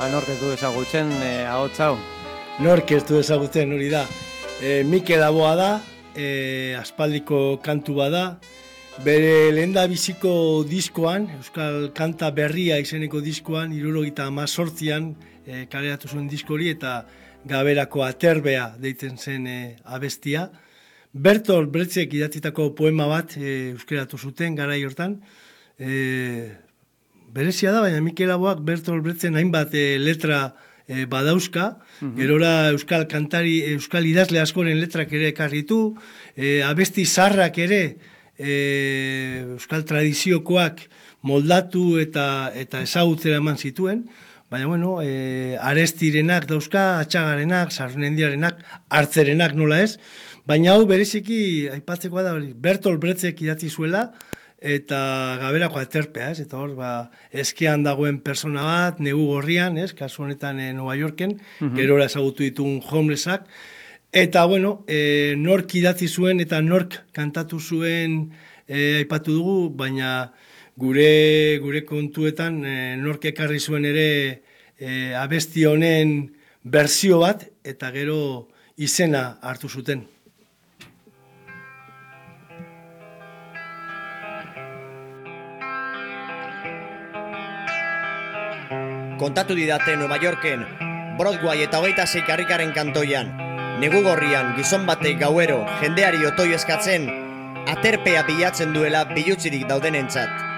Nork ez du ezagutzen ahots hau? Nork ez du ezagutzen hori da. Mikel Aboa da, aspaldiko kantu bada, bere lehendabiziko diskoan, Euskal Kanta Berria izeneko diskoan, 1978an kaleratu zuen disko hori eta Gaberako Aterbea deitzen zen abestia. Bertolt Brechtek idatzitako poema bat euskeratu zuten garai hortan. Berezia da, baina Mikel Aboak Bertolt Brechten hainbat letra badauzka, gerora euskal kantari, euskal idazle askoren letrak ere ekarritu, abesti zarrak ere euskal tradiziokoak moldatu eta ezagutzera eman zituen, baina bueno, Arestirenak dauzka, Atxagarenak, Sarnendiarenak, Hartzerenak nola ez, baina hau bereziki aipatzekoa da Bertolt Brechttek idatzi zuela, eta Gaberako Aterpea, ez? Eta hor, eskean dagoen persona bat, negu gorrian, ez? Kasu honetan Nova Yorken, gerora ezagutu ditun homelessak. Eta, bueno, nork idatzi zuen eta nork kantatu zuen aipatu dugu, baina gure kontuetan nork ekarri zuen ere abesti honen berzio bat, eta gero izena hartu zuten. Kontatu didate Nova Yorken, Broadway eta 26 karrikaren kantoian, negu gorrian gizon batek gauero jendeari otoi eskatzen, aterpea bilatzen duela bilutzirik daudenentzat.